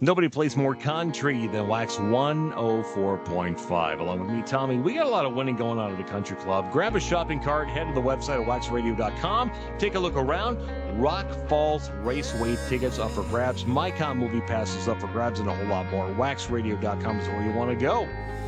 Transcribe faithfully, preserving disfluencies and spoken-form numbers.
Nobody plays more country than Wax one oh four point five. Along with me, Tommy, we got a lot of winning going on at the country club. Grab a shopping cart, head to the website at wax radio dot com, take a look around. Rock Falls Raceway tickets up for grabs. MyCon movie passes up for grabs and a whole lot more. wax radio dot com is where you want to go.